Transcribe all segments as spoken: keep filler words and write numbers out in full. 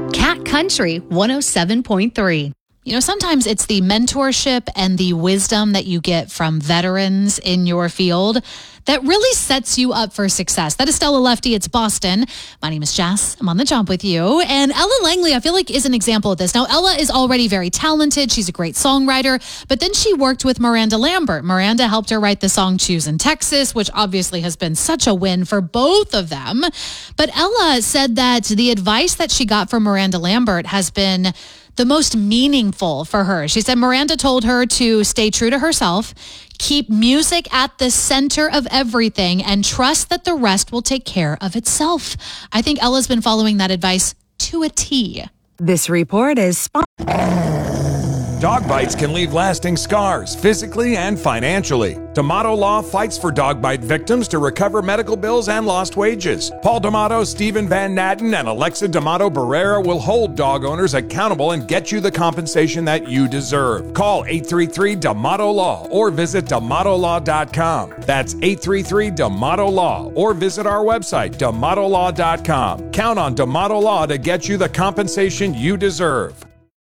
Cat Country one oh seven point three. You know, sometimes it's the mentorship and the wisdom that you get from veterans in your field that really sets you up for success. That is Stella Lefty. It's Boston. My name is Jess. I'm on the jump with you. And Ella Langley, I feel like, is an example of this. Now, Ella is already very talented. She's a great songwriter. But then she worked with Miranda Lambert. Miranda helped her write the song Choose in Texas, which obviously has been such a win for both of them. But Ella said that the advice that she got from Miranda Lambert has been the most meaningful for her. She said Miranda told her to stay true to herself, keep music at the center of everything, and trust that the rest will take care of itself. I think Ella's been following that advice to a T. This report is sponsored. Dog bites can leave lasting scars, physically and financially. D'Amato Law fights for dog bite victims to recover medical bills and lost wages. Paul D'Amato, Stephen Van Natten, and Alexa D'Amato Barrera will hold dog owners accountable and get you the compensation that you deserve. Call eight three three D'Amato Law or visit D'Amato Law dot com. That's eight three three D'Amato Law or visit our website, D'Amato Law dot com. Count on D'Amato Law to get you the compensation you deserve.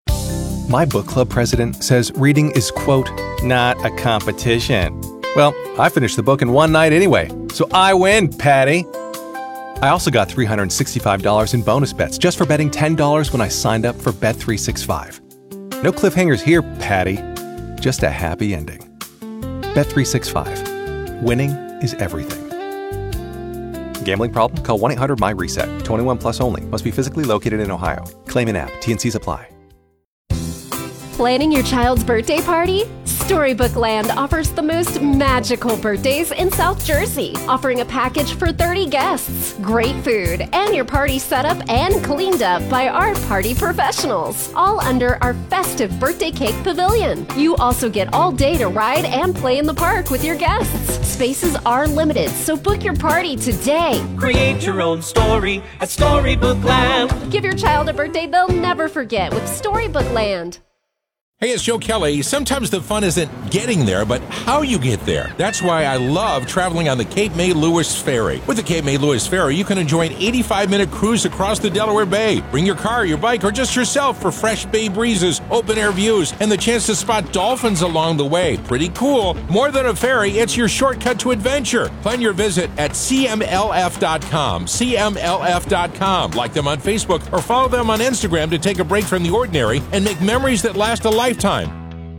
My book club president says reading is, quote, not a competition. Well, I finished the book in one night anyway, so I win, Patty. I also got three hundred sixty-five dollars in bonus bets just for betting ten dollars when I signed up for Bet three sixty-five. No cliffhangers here, Patty. Just a happy ending. Bet three sixty-five. Winning is everything. Gambling problem? Call one eight hundred M Y reset. twenty-one plus only. Must be physically located in Ohio. Claim in app. T and Cs apply. Planning your child's birthday party? Storybook Land offers the most magical birthdays in South Jersey, offering a package for thirty guests, great food, and your party set up and cleaned up by our party professionals, all under our festive birthday cake pavilion. You also get all day to ride and play in the park with your guests. Spaces are limited, so book your party today. Create your own story at Storybook Land. Give your child a birthday they'll never forget with Storybook Land. Hey, it's Joe Kelly. Sometimes the fun isn't getting there, but how you get there. That's why I love traveling on the Cape May Lewis Ferry. With the Cape May Lewis Ferry, you can enjoy an eighty-five minute cruise across the Delaware Bay. Bring your car, your bike, or just yourself for fresh bay breezes, open-air views, and the chance to spot dolphins along the way. Pretty cool. More than a ferry, it's your shortcut to adventure. Plan your visit at C M L F dot com. C M L F dot com. Like them on Facebook or follow them on Instagram to take a break from the ordinary and make memories that last a lifetime. Time.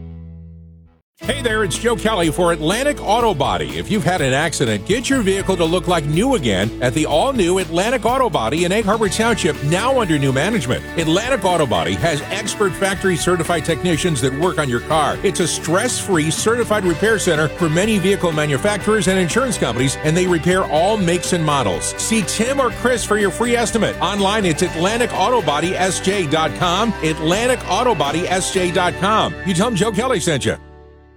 Hey there, it's Joe Kelly for Atlantic Auto Body. If you've had an accident, get your vehicle to look like new again at the all-new Atlantic Auto Body in Egg Harbor Township, now under new management. Atlantic Auto Body has expert factory-certified technicians that work on your car. It's a stress-free certified repair center for many vehicle manufacturers and insurance companies, and they repair all makes and models. See Tim or Chris for your free estimate. Online, it's Atlantic Auto Body S J dot com, Atlantic Auto Body S J dot com. You tell them Joe Kelly sent you.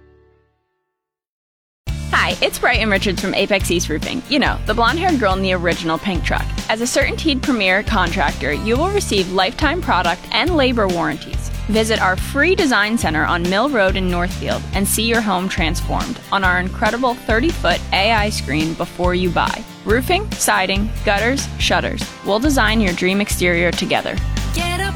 Hi, it's Brighton Richards from Apex East Roofing. You know, the blonde-haired girl in the original pink truck. As a CertainTeed Premier contractor, you will receive lifetime product and labor warranties. Visit our free design center on Mill Road in Northfield and see your home transformed on our incredible thirty foot A I screen before you buy. Roofing, siding, gutters, shutters. We'll design your dream exterior together. Get up